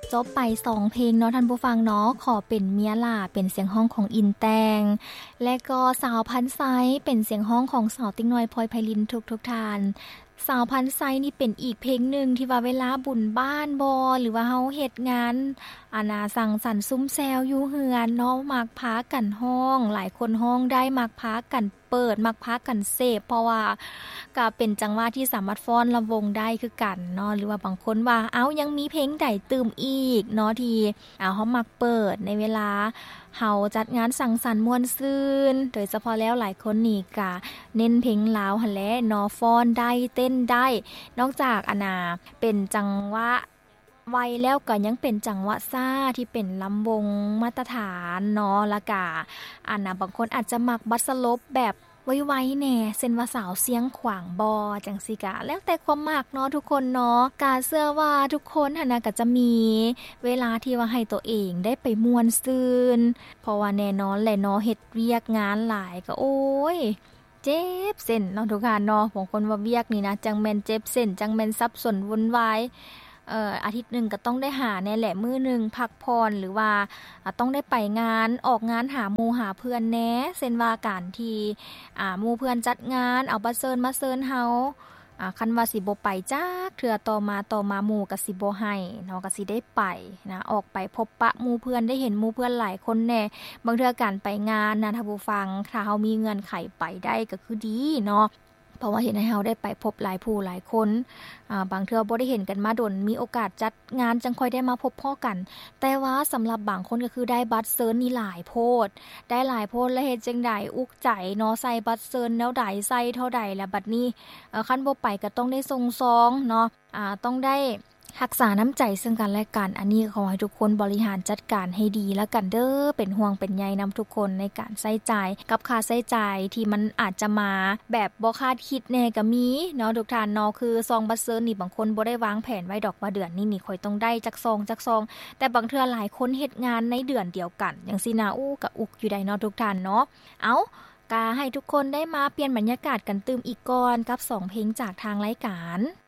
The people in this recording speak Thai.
จบไป2เพลงเนาะท่านผู้ฟังเนาะขอเป็นเมียล่ะเป็นเสียงห้องของอินแตงและก็สาวพันไซเป็นเสียงห้องของสาวติ๊กน้อยพลอยไพลินทุกท่านสาวพันไซนี่เป็นอีกเพลงหนึ่งที่ว่าเวลาบุญบ้านบอหรือว่าเฮาเฮ็ดงานสังสรรค์ซุ้มแซวอยู่เฮือนเนาะมักพากันห้องหลายคนห้องได้มักพากันเปิดมักพากันเสพเพราะว่าก็เป็นจังหวะที่สามารถฟ้อนลำวงได้คือกันเนาะหรือว่าบางคนว่ายังมีเพลงใดตื่มอีกเนาะที่เฮามักเปิดในเวลาเฮาจัดงานสังสรรค์ม่วนซื่นโดยเฉพาะแล้วหลายคนนี่ก็เน้นเพลงลาวหั่นแหละเนาะฟ้อนได้เต้นได้นอกจากเป็นจังหวะไวแล้วก็ยังเป็นจังหวะซ่าที่เป็นลำวงมาตรฐานเนาะแล้วก็บางคนอาจจะมักบัสสลบแบบไวๆแน่เส้นว่าสาวเสียงขวางบอจังซี่กะแล้วแต่ความมักเนาะทุกคนเนาะกาเชื่อว่าทุกคนก็จะมีเวลาที่ว่าให้ตัวเองได้ไปม่วนซื่นเพราะว่าแน่นอนแหละเนาะเฮ็ดเวียกงานหลายก็โอ้ยเจ็บเส้นเนาะทุกท่านเนาะบางคนว่าเวียกนี่นะจังแม่นเจ็บเส้นจังแม่นสับสนวุ่นวายอาทิตย์นึงก็ต้องได้หาแน่แหละมื้อนึงพักผ่อนหรือว่าต้องได้ไปงานออกงานหาหมู่หาเพื่อนแน่เช่นว่าการที่หมู่เพื่อนจัดงานเอาบัดเซิญมาเซิญเฮาคันว่าสิบ่ไปจักเทื่อต่อมาหมู่ก็สิบ่ให้เนาะก็สิได้ไปนะออกไปพบปะหมู่เพื่อนได้เห็นหมู่เพื่อนหลายคนแน่บางเทื่อการไปงานนะท่านผู้ฟังถ้าเฮามีเงื่อนไขไปได้ก็คือดีเนาะเพราะว่าเห็นให้เฮาได้ไปพบหลายผู้หลายคนบางเทื่อบ่ได้เห็นกันมาดนมีโอกาสจัดงานจังค่อยได้มาพบพ้อกันแต่ว่าสำหรับบางคนก็คือได้บัตรเซิญนี่หลายโพดได้หลายโพดแล้วเฮ็ดจังได๋อุกใจเนาะใส่บัตรเซิญแนวใดใส่เท่าใดแล้วบัดนี้คันบ่ไปก็ต้องได้ส่งซองเนาะต้องได้รักษาน้ำใจซึ่งกันและกันอันนี้ขอให้ทุกคนบริหารจัดการให้ดีแล้วกันเด้อเป็นห่วงเป็นใยนำทุกคนในการใช้จ่ายกับค่าใช้จ่ายที่มันอาจจะมาแบบบ่คาดคิดแน่ก็มีเนาะทุกท่านเนาะคือซองบัตรเซิญนี่บางคนบ่ได้วางแผนไว้ดอกว่าเดือนนี้ค่อยต้องได้จักซองแต่บางเทื่อหลายคนเฮ็ดงานในเดือนเดียวกันจังซี่นะก็อุกอยู่ได้เนาะทุกท่านเนาะกาให้ทุกคนได้มาเปลี่ยนบรรยากาศกันตื่มอีกก่อนกับ2เพลงจากทางรายการ